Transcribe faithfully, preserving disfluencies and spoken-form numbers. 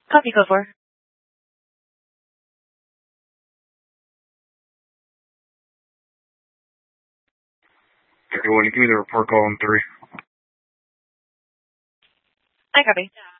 Copy, code four. Everyone, give me the report call on three. I copy.